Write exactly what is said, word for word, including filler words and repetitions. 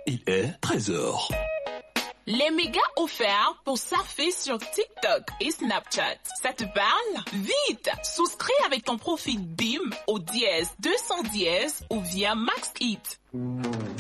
il est treize heures. Les mégas offerts pour surfer sur TikTok et Snapchat. Ça te parle? Vite! Souscris avec ton profil B I M au dièse deux cents dièse ou via MaxHit.